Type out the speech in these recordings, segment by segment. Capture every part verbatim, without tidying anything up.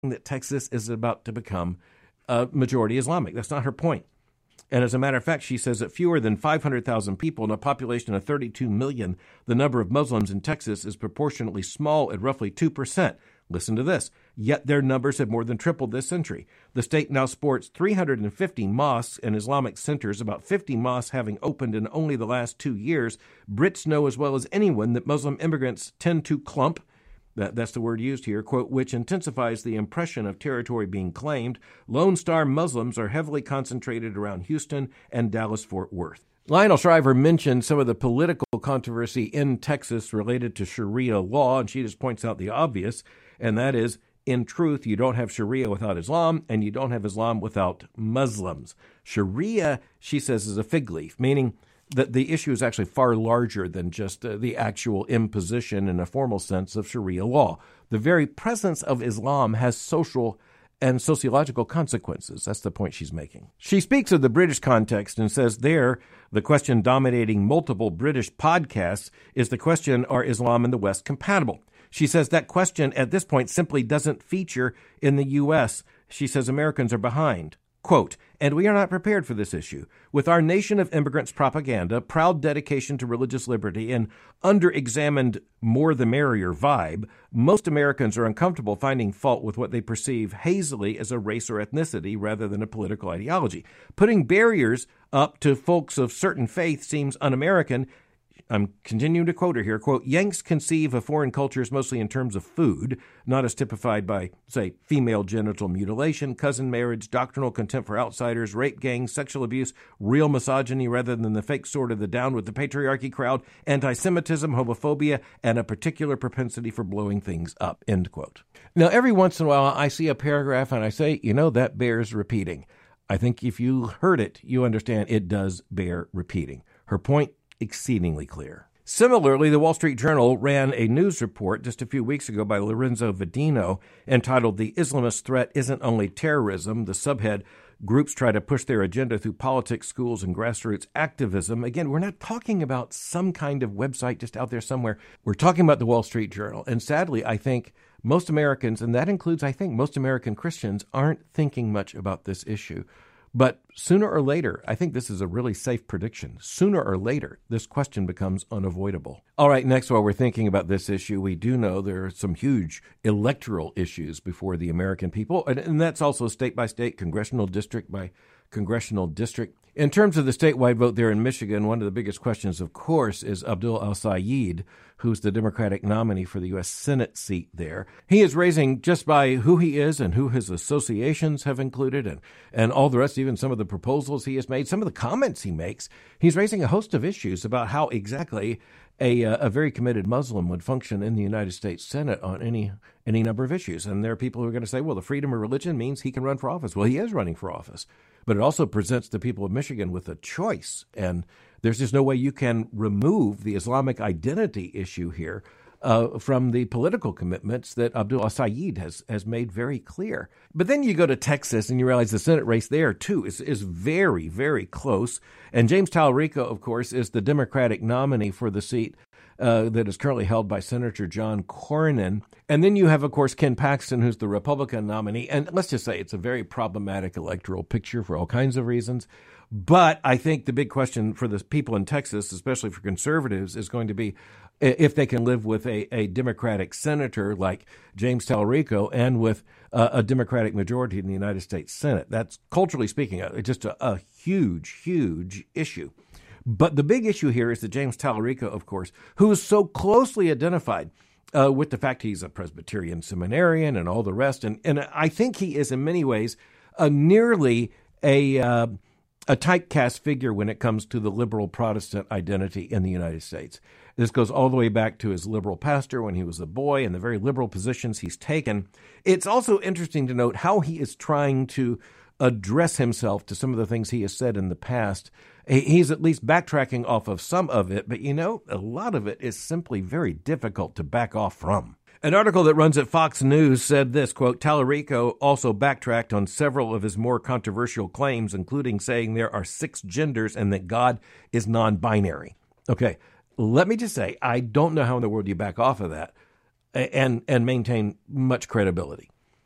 that Texas is about to become a majority Islamic. That's not her point. And as a matter of fact, she says that fewer than five hundred thousand people in a population of thirty-two million, the number of Muslims in Texas is proportionately small at roughly two percent. Listen to this. Yet their numbers have more than tripled this century. The state now sports three hundred fifty mosques and Islamic centers, about fifty mosques having opened in only the last two years. Brits know as well as anyone that Muslim immigrants tend to clump. That, that's the word used here, quote, which intensifies the impression of territory being claimed. Lone Star Muslims are heavily concentrated around Houston and Dallas-Fort Worth. Lionel Shriver mentioned some of the political controversy in Texas related to Sharia law, and she just points out the obvious, and that is, in truth, you don't have Sharia without Islam, and you don't have Islam without Muslims. Sharia, she says, is a fig leaf, meaning that the issue is actually far larger than just uh, the actual imposition in a formal sense of Sharia law. The very presence of Islam has social and sociological consequences. That's the point she's making. She speaks of the British context and says there, the question dominating multiple British podcasts is the question, are Islam and the West compatible? She says that question at this point simply doesn't feature in the U S. She says Americans are behind. Quote, and we are not prepared for this issue. With our nation of immigrants propaganda, proud dedication to religious liberty, and under-examined more the merrier vibe, most Americans are uncomfortable finding fault with what they perceive hazily as a race or ethnicity rather than a political ideology. Putting barriers up to folks of certain faith seems un-American. I'm continuing to quote her here, quote, Yanks conceive of foreign cultures mostly in terms of food, not as typified by, say, female genital mutilation, cousin marriage, doctrinal contempt for outsiders, rape gangs, sexual abuse, real misogyny rather than the fake sort of the down with the patriarchy crowd, anti-Semitism, homophobia, and a particular propensity for blowing things up, end quote. Now, every once in a while, I see a paragraph and I say, you know, that bears repeating. I think if you heard it, you understand it does bear repeating. Her point exceedingly clear. Similarly, the Wall Street Journal ran a news report just a few weeks ago by Lorenzo Vadino entitled The Islamist Threat Isn't Only Terrorism. The subhead, Groups Try to Push Their Agenda Through Politics, Schools, and Grassroots Activism. Again, we're not talking about some kind of website just out there somewhere. We're talking about the Wall Street Journal. And sadly, I think most Americans, and that includes, I think, most American Christians, aren't thinking much about this issue. But sooner or later, I think this is a really safe prediction. Sooner or later, this question becomes unavoidable. All right, next, while we're thinking about this issue, we do know there are some huge electoral issues before the American people, and, and that's also state by state, congressional district by congressional district. In terms of the statewide vote there in Michigan, one of the biggest questions, of course, is Abdul El-Sayed, who's the Democratic nominee for the U S Senate seat there. He is raising, just by who he is and who his associations have included and, and all the rest, even some of the proposals he has made, some of the comments he makes, he's raising a host of issues about how exactly a, a very committed Muslim would function in the United States Senate on any any number of issues. And there are people who are going to say, well, the freedom of religion means he can run for office. Well, he is running for office. But it also presents the people of Michigan with a choice. And there's just no way you can remove the Islamic identity issue here uh, from the political commitments that Abdul El-Sayed has, has made very clear. But then you go to Texas and you realize the Senate race there, too, is, is very, very close. And James Talarico, of course, is the Democratic nominee for the seat Uh, that is currently held by Senator John Cornyn. And then you have, of course, Ken Paxton, who's the Republican nominee. And let's just say it's a very problematic electoral picture for all kinds of reasons. But I think the big question for the people in Texas, especially for conservatives, is going to be if they can live with a, a Democratic senator like James Talarico and with uh, a Democratic majority in the United States Senate. That's, culturally speaking, uh, just a, a huge, huge issue. But the big issue here is that James Talarico, of course, who is so closely identified uh, with the fact he's a Presbyterian seminarian and all the rest. And, and I think he is in many ways a nearly a, uh, a typecast figure when it comes to the liberal Protestant identity in the United States. This goes all the way back to his liberal pastor when he was a boy and the very liberal positions he's taken. It's also interesting to note how he is trying to address himself to some of the things he has said in the past. He's at least backtracking off of some of it, but you know, a lot of it is simply very difficult to back off from. An article that runs at Fox News said this, quote, Talarico also backtracked on several of his more controversial claims, including saying there are six genders and that God is non-binary. Okay, let me just say, I don't know how in the world you back off of that and, and maintain much credibility.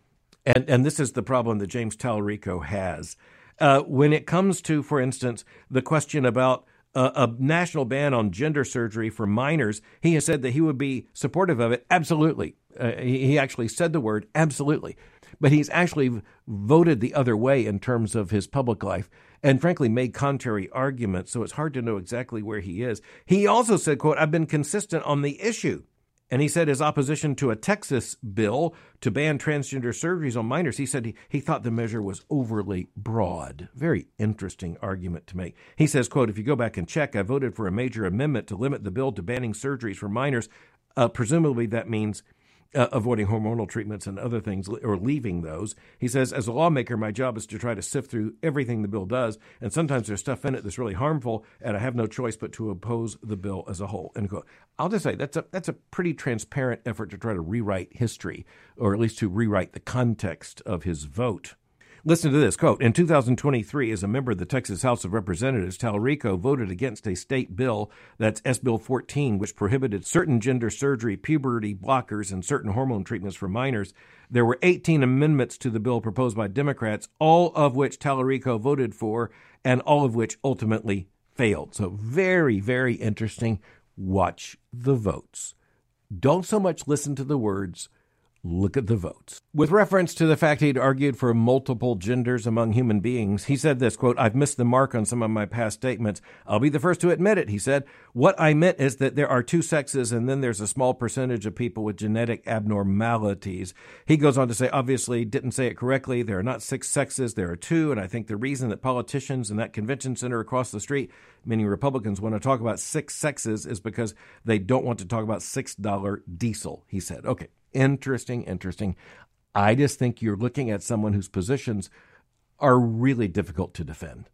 And and this is the problem that James Tallarico has. Uh, when it comes to, for instance, the question about uh, a national ban on gender surgery for minors, he has said that he would be supportive of it. Absolutely. Uh, he, he actually said the word absolutely. But he's actually voted the other way in terms of his public life and frankly made contrary arguments. So it's hard to know exactly where he is. He also said, quote, I've been consistent on the issue. And he said his opposition to a Texas bill to ban transgender surgeries on minors, he said he, he thought the measure was overly broad. Very interesting argument to make. He says, quote, if you go back and check, I voted for a major amendment to limit the bill to banning surgeries for minors. Uh, presumably that means Uh, avoiding hormonal treatments and other things, or leaving those. He says, as a lawmaker, my job is to try to sift through everything the bill does, and sometimes there's stuff in it that's really harmful, and I have no choice but to oppose the bill as a whole. End quote. I'll just say that's a that's a pretty transparent effort to try to rewrite history, or at least to rewrite the context of his vote. Listen to this, quote, in two thousand twenty-three, as a member of the Texas House of Representatives, Tallarico voted against a state bill, that's S. Bill fourteen, which prohibited certain gender surgery, puberty blockers, and certain hormone treatments for minors. There were eighteen amendments to the bill proposed by Democrats, all of which Tallarico voted for, and all of which ultimately failed. So very, very interesting. Watch the votes. Don't so much listen to the words. Look at the votes. With reference to the fact he'd argued for multiple genders among human beings, he said this, quote, I've missed the mark on some of my past statements. I'll be the first to admit it, he said. What I meant is that there are two sexes and then there's a small percentage of people with genetic abnormalities. He goes on to say, obviously, didn't say it correctly. There are not six sexes, there are two. And I think the reason that politicians in that convention center across the street, many Republicans, want to talk about six sexes is because they don't want to talk about six dollar diesel, he said. Okay. Interesting, interesting. I just think you're looking at someone whose positions are really difficult to defend.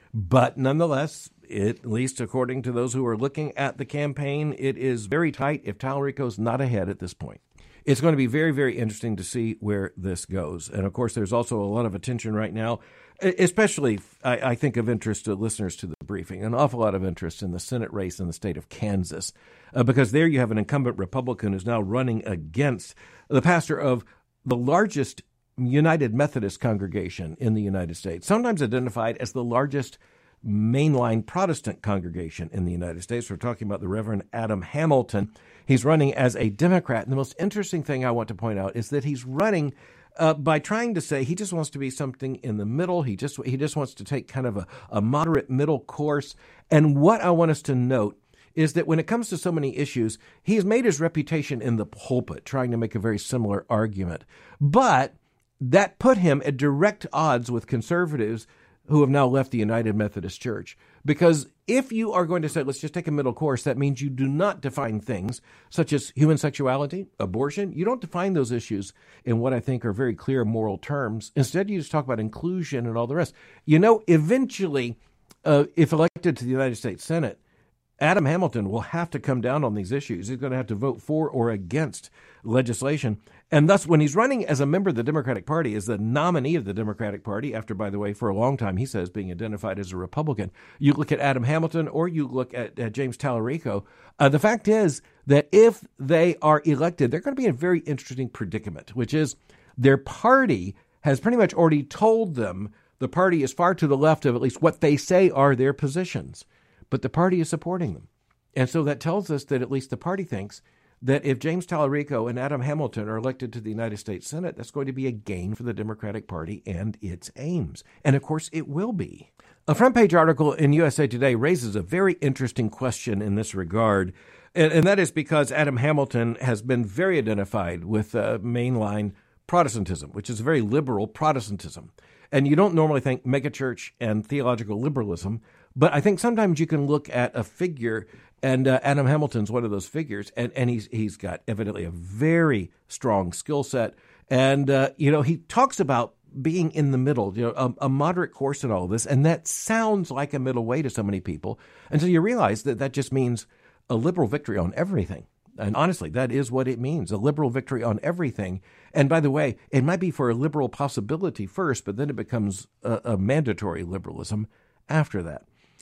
But nonetheless, at least according to those who are looking at the campaign, it is very tight if Tallarico's not ahead at this point. It's going to be very, very interesting to see where this goes. And, of course, there's also a lot of attention right now, especially, I, I think, of interest to listeners to the briefing, an awful lot of interest in the Senate race in the state of Kansas, uh, because there you have an incumbent Republican who's now running against the pastor of the largest United Methodist congregation in the United States, sometimes identified as the largest mainline Protestant congregation in the United States. We're talking about the Reverend Adam Hamilton. He's running as a Democrat. And the most interesting thing I want to point out is that he's running uh, by trying to say he just wants to be something in the middle. He just he just wants to take kind of a, a moderate middle course. And what I want us to note is that when it comes to so many issues, he has made his reputation in the pulpit, trying to make a very similar argument. But that put him at direct odds with conservatives who have now left the United Methodist Church. Because if you are going to say, let's just take a middle course, that means you do not define things such as human sexuality, abortion. You don't define those issues in what I think are very clear moral terms. Instead, you just talk about inclusion and all the rest. You know, eventually, uh, if elected to the United States Senate, Adam Hamilton will have to come down on these issues. He's going to have to vote for or against legislation. And thus, when he's running as a member of the Democratic Party, as the nominee of the Democratic Party, after, by the way, for a long time, he says being identified as a Republican, you look at Adam Hamilton or you look at, at James Tallarico, uh, the fact is that if they are elected, they're going to be in a very interesting predicament, which is their party has pretty much already told them the party is far to the left of at least what they say are their positions. But the party is supporting them. And so that tells us that at least the party thinks that if James Tallarico and Adam Hamilton are elected to the United States Senate, that's going to be a gain for the Democratic Party and its aims. And of course, it will be. A front page article in U S A Today raises a very interesting question in this regard. And, and that is because Adam Hamilton has been very identified with uh, mainline Protestantism, which is a very liberal Protestantism. And you don't normally think megachurch and theological liberalism, but I think sometimes you can look at a figure, and uh, Adam Hamilton's one of those figures, and, and he's he's got evidently a very strong skill set. And, uh, you know, he talks about being in the middle, you know, a, a moderate course in all of this, and that sounds like a middle way to so many people until you realize that that just means a liberal victory on everything. And honestly, that is what it means, a liberal victory on everything. And by the way, it might be for a liberal possibility first, but then it becomes a, a mandatory liberalism after that.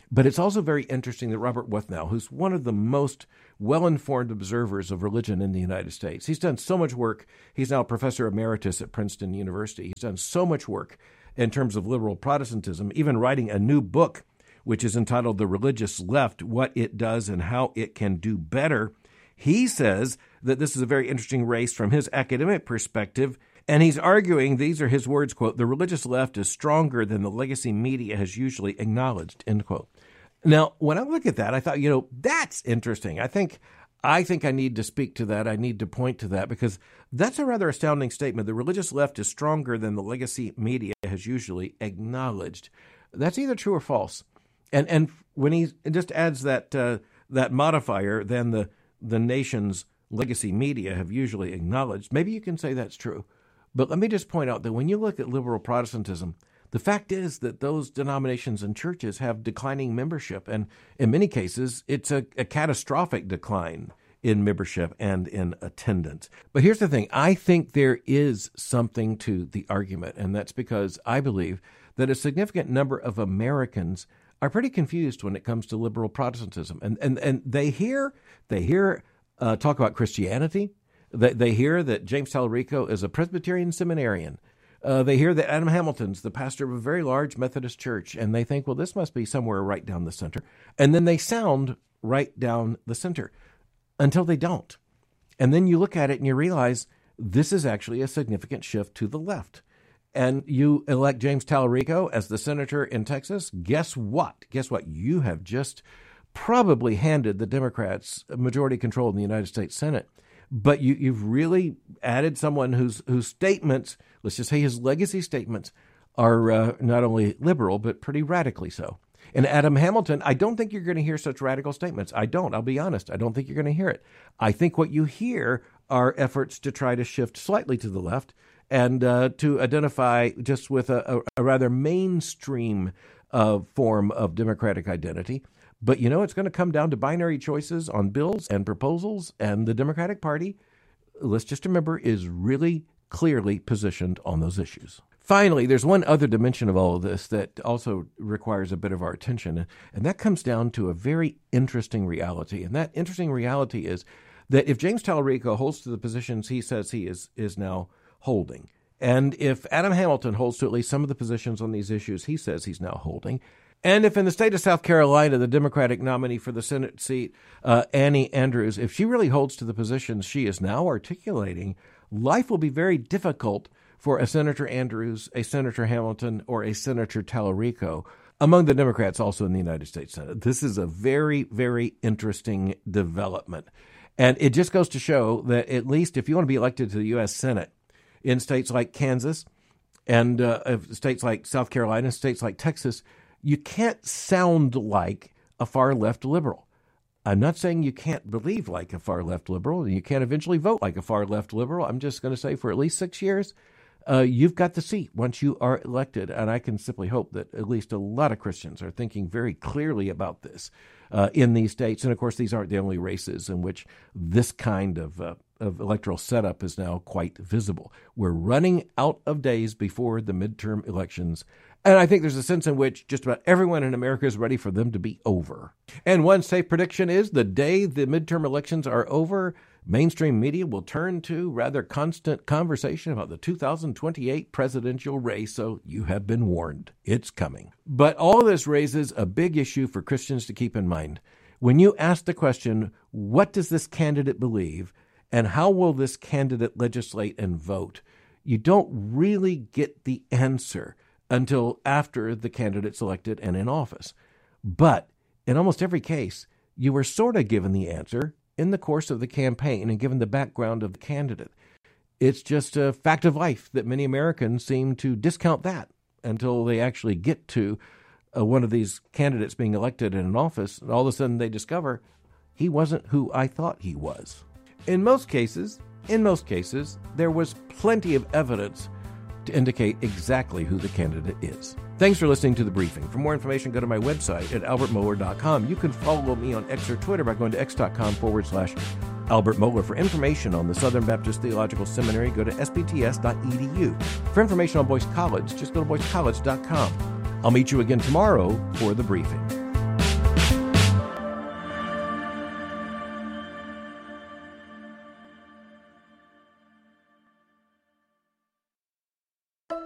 But it's also very interesting that Robert Wuthnow, who's one of the most well-informed observers of religion in the United States, he's done so much work. He's now a professor emeritus at Princeton University. He's done so much work in terms of liberal Protestantism, even writing a new book, which is entitled The Religious Left, What It Does and How It Can Do Better. He says that this is a very interesting race from his academic perspective, and he's arguing, these are his words, quote, "The religious left is stronger than the legacy media has usually acknowledged," end quote. Now, when I look at that, I thought, you know, that's interesting. I think I think I need to speak to that. I need to point to that because that's a rather astounding statement. The religious left is stronger than the legacy media has usually acknowledged. That's either true or false. And and when he just adds that uh, that modifier, then the the nation's legacy media have usually acknowledged, maybe you can say that's true. But let me just point out that when you look at liberal Protestantism, the fact is that those denominations and churches have declining membership, and in many cases, it's a, a catastrophic decline in membership and in attendance. But here's the thing. I think there is something to the argument, and that's because I believe that a significant number of Americans are pretty confused when it comes to liberal Protestantism. And and, and they hear they hear uh, talk about Christianity. They, they hear that James Tallarico is a Presbyterian seminarian. Uh, they hear that Adam Hamilton's the pastor of a very large Methodist church, and they think, well, this must be somewhere right down the center. And then they sound right down the center until they don't. And then you look at it and you realize this is actually a significant shift to the left. And you elect James Tallarico as the senator in Texas. Guess what? Guess what? You have just probably handed the Democrats majority control in the United States Senate. But you, you've really added someone whose whose statements, let's just say his legacy statements, are uh, not only liberal, but pretty radically so. And Adam Hamilton, I don't think you're going to hear such radical statements. I don't. I'll be honest. I don't think you're going to hear it. I think what you hear are efforts to try to shift slightly to the left and uh, to identify just with a, a, a rather mainstream uh, form of Democratic identity. But, you know, it's going to come down to binary choices on bills and proposals, and the Democratic Party, let's just remember, is really clearly positioned on those issues. Finally, there's one other dimension of all of this that also requires a bit of our attention, and that comes down to a very interesting reality. And that interesting reality is that if James Tallarico holds to the positions he says he is is now holding, and if Adam Hamilton holds to at least some of the positions on these issues he says he's now holding, and if in the state of South Carolina, the Democratic nominee for the Senate seat, uh, Annie Andrews, if she really holds to the positions she is now articulating, life will be very difficult for a Senator Andrews, a Senator Hamilton, or a Senator Tallarico among the Democrats also in the United States Senate. This is a very, very interesting development. And it just goes to show that at least if you want to be elected to the U S Senate in states like Kansas and uh, states like South Carolina, states like Texas, you can't sound like a far-left liberal. I'm not saying you can't believe like a far-left liberal and you can't eventually vote like a far-left liberal. I'm just going to say for at least six years, uh, you've got the seat once you are elected. And I can simply hope that at least a lot of Christians are thinking very clearly about this uh, in these states. And, of course, these aren't the only races in which this kind of, uh, of electoral setup is now quite visible. We're running out of days before the midterm elections. And I think there's a sense in which just about everyone in America is ready for them to be over. And one safe prediction is the day the midterm elections are over, mainstream media will turn to rather constant conversation about the two thousand twenty-eight presidential race. So you have been warned. It's coming. But all of this raises a big issue for Christians to keep in mind. When you ask the question, what does this candidate believe and how will this candidate legislate and vote? You don't really get the answer until after the candidate's elected and in office. But in almost every case, you were sort of given the answer in the course of the campaign and given the background of the candidate. It's just a fact of life that many Americans seem to discount that until they actually get to uh, one of these candidates being elected in an office, and all of a sudden they discover he wasn't who I thought he was. In most cases, in most cases, there was plenty of evidence to indicate exactly who the candidate is. Thanks for listening to The Briefing. For more information, go to my website at albert mohler dot com. You can follow me on X or Twitter by going to x.com forward slash Albert Mohler. For information on the Southern Baptist Theological Seminary, go to s b t s dot e d u. For information on Boyce College, just go to boyce college dot com. I'll meet you again tomorrow for The Briefing.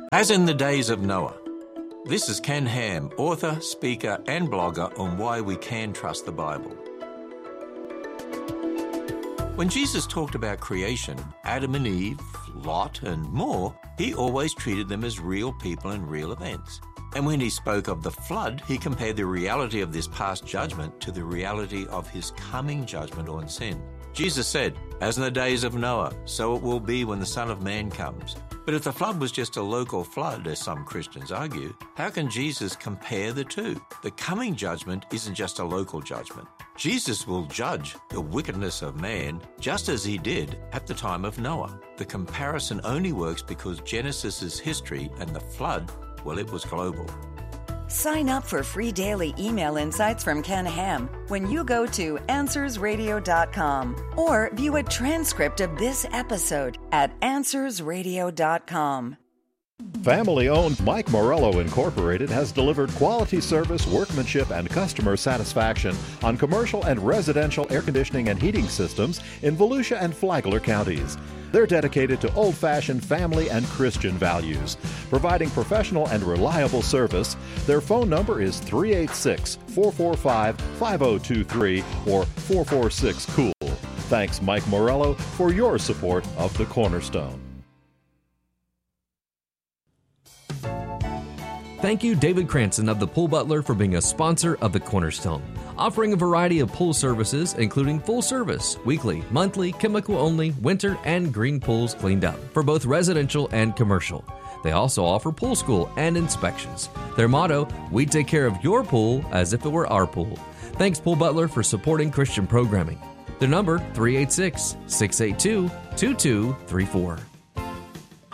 As in the days of Noah. This is Ken Ham, author, speaker, and blogger on why we can trust the Bible. When Jesus talked about creation, Adam and Eve, Lot, and more, he always treated them as real people and real events. And when he spoke of the flood, he compared the reality of this past judgment to the reality of his coming judgment on sin. Jesus said, "As in the days of Noah, so it will be when the Son of Man comes." But if the flood was just a local flood, as some Christians argue, how can Jesus compare the two? The coming judgment isn't just a local judgment. Jesus will judge the wickedness of man just as he did at the time of Noah. The comparison only works because Genesis is history and the flood, well, it was global. Sign up for free daily email insights from Ken Ham when you go to answers radio dot com or view a transcript of this episode at answers radio dot com. Family-owned Mike Morello Incorporated has delivered quality service, workmanship, and customer satisfaction on commercial and residential air conditioning and heating systems in Volusia and Flagler counties. They're dedicated to old-fashioned family and Christian values, providing professional and reliable service. Their phone number is three eight six, four four five, five zero two three or four four six, COOL. Thanks, Mike Morello, for your support of the Cornerstone. Thank you, David Cranston of the Pool Butler, for being a sponsor of the Cornerstone, offering a variety of pool services, including full service, weekly, monthly, chemical-only, winter, and green pools cleaned up for both residential and commercial. They also offer pool school and inspections. Their motto, "We take care of your pool as if it were our pool." Thanks, Pool Butler, for supporting Christian programming. Their number, three eight six, six eight two, two two three four.